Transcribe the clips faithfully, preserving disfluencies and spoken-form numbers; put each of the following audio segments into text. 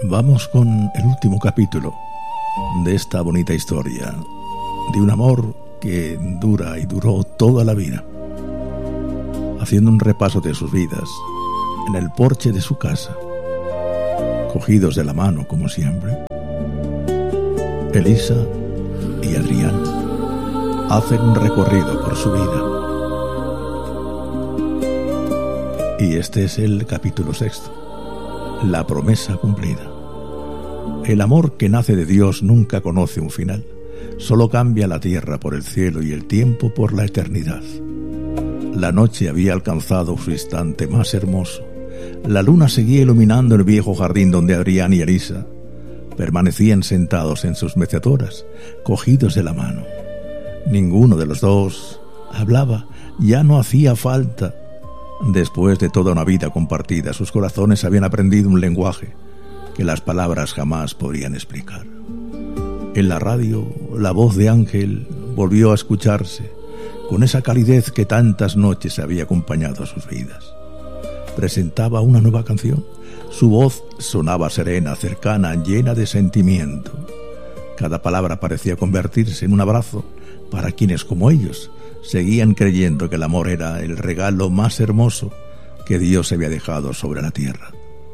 Vamos con el último capítulo de esta bonita historia de un amor que dura y duró toda la vida. Haciendo un repaso de sus vidas en el porche de su casa, cogidos de la mano como siempre, Elisa y Adrián hacen un recorrido por su vida. Y este es el capítulo sexto, la promesa cumplida. El amor que nace de Dios nunca conoce un final, solo cambia la tierra por el cielo y el tiempo por la eternidad. La noche había alcanzado su instante más hermoso. La luna seguía iluminando el viejo jardín donde Adrián y Elisa permanecían sentados en sus mecedoras, cogidos de la mano. Ninguno de los dos hablaba, ya no hacía falta. Después de toda una vida compartida, sus corazones habían aprendido un lenguaje que las palabras jamás podrían explicar. En la radio, la voz de Ángel volvió a escucharse con esa calidez que tantas noches había acompañado a sus vidas. Presentaba una nueva canción. Su voz sonaba serena, cercana, llena de sentimiento. Cada palabra parecía convertirse en un abrazo para quienes, como ellos, seguían creyendo que el amor era el regalo más hermoso que Dios había dejado sobre la tierra.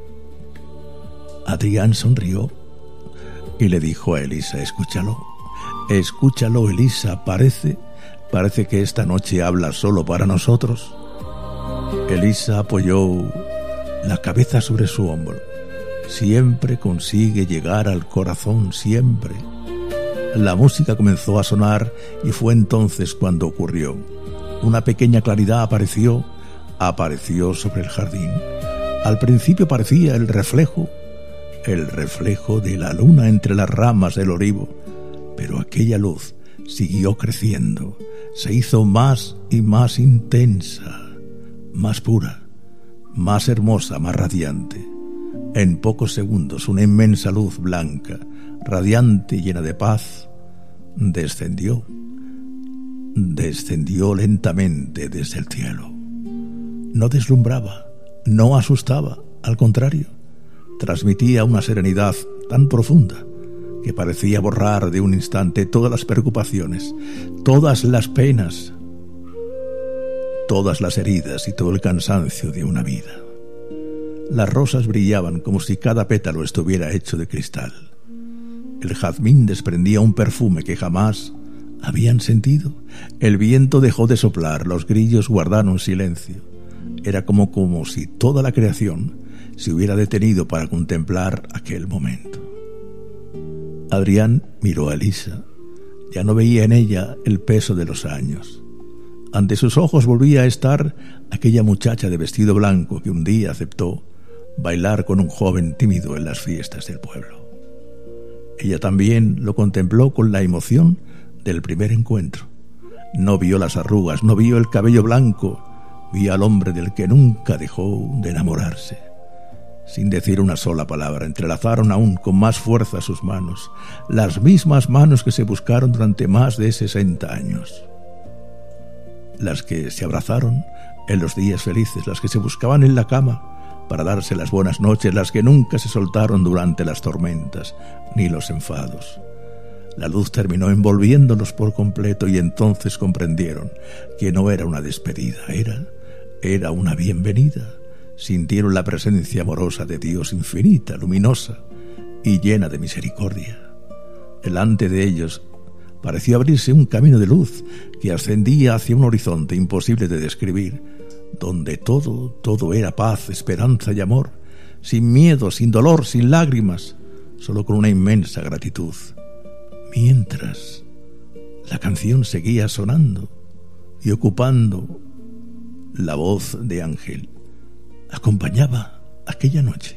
Adrián sonrió y le dijo a Elisa: escúchalo, escúchalo, Elisa, parece, parece que esta noche habla solo para nosotros. Elisa apoyó la cabeza sobre su hombro. Siempre consigue llegar al corazón, siempre. La música comenzó a sonar y fue entonces cuando ocurrió. Una pequeña claridad apareció, apareció sobre el jardín. Al principio parecía el reflejo, el reflejo de la luna entre las ramas del olivo, pero aquella luz siguió creciendo, se hizo más y más intensa, más pura, más hermosa, más radiante. En pocos segundos una inmensa luz blanca, radiante y llena de paz, descendió, descendió lentamente desde el cielo. No deslumbraba, no asustaba, al contrario, transmitía una serenidad tan profunda que parecía borrar de un instante todas las preocupaciones, todas las penas, todas las heridas y todo el cansancio de una vida. Las rosas brillaban como si cada pétalo estuviera hecho de cristal. El jazmín desprendía un perfume que jamás habían sentido. El viento dejó de soplar, los grillos guardaron silencio. Era como, como si toda la creación se hubiera detenido para contemplar aquel momento. Adrián miró a Elisa. Ya no veía en ella el peso de los años. Ante sus ojos volvía a estar aquella muchacha de vestido blanco que un día aceptó bailar con un joven tímido en las fiestas del pueblo. Ella también lo contempló con la emoción del primer encuentro. No vio las arrugas, no vio el cabello blanco, vio al hombre del que nunca dejó de enamorarse. Sin decir una sola palabra, entrelazaron aún con más fuerza sus manos, las mismas manos que se buscaron durante más de sesenta años. Las que se abrazaron en los días felices, las que se buscaban en la cama para darse las buenas noches, las que nunca se soltaron durante las tormentas ni los enfados. La luz terminó envolviéndolos por completo y entonces comprendieron que no era una despedida, era, era una bienvenida. Sintieron la presencia amorosa de Dios, infinita, luminosa y llena de misericordia. Delante de ellos pareció abrirse un camino de luz que ascendía hacia un horizonte imposible de describir, donde todo, todo era paz, esperanza y amor, sin miedo, sin dolor, sin lágrimas, solo con una inmensa gratitud. Mientras la canción seguía sonando y ocupando la voz de Ángel, acompañaba aquella noche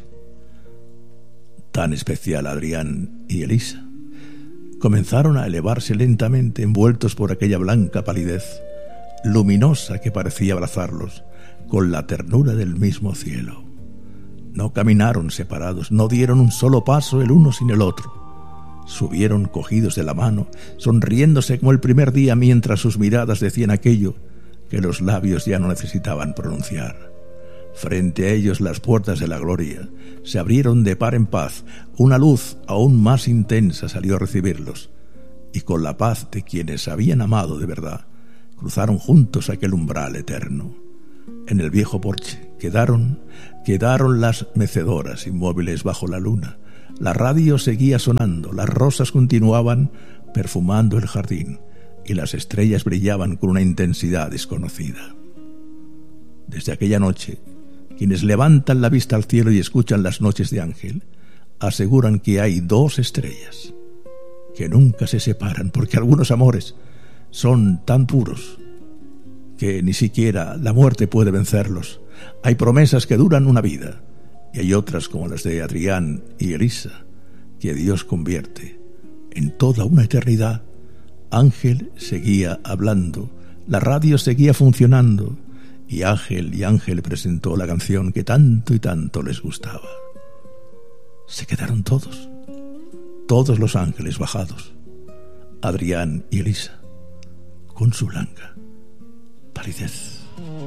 tan especial a Adrián y Elisa. Comenzaron a elevarse lentamente, envueltos por aquella blanca palidez luminosa que parecía abrazarlos con la ternura del mismo cielo. No caminaron separados, no dieron un solo paso el uno sin el otro. Subieron cogidos de la mano, sonriéndose como el primer día, mientras sus miradas decían aquello que los labios ya no necesitaban pronunciar. Frente a ellos las puertas de la gloria se abrieron de par en paz. Una luz aún más intensa salió a recibirlos, y con la paz de quienes habían amado de verdad, cruzaron juntos aquel umbral eterno. En el viejo porche quedaron, quedaron las mecedoras inmóviles bajo la luna. La radio seguía sonando, las rosas continuaban perfumando el jardín, y las estrellas brillaban con una intensidad desconocida. Desde aquella noche, quienes levantan la vista al cielo y escuchan las noches de Ángel, aseguran que hay dos estrellas, que nunca se separan, porque algunos amores son tan puros que ni siquiera la muerte puede vencerlos. Hay promesas que duran una vida, y hay otras, como las de Adrián y Elisa, que Dios convierte en toda una eternidad. Ángel seguía hablando, la radio seguía funcionando, y Ángel y Ángel presentó la canción que tanto y tanto les gustaba. Se quedaron todos, todos los ángeles bajados, Adrián y Elisa, con su blanca palidez.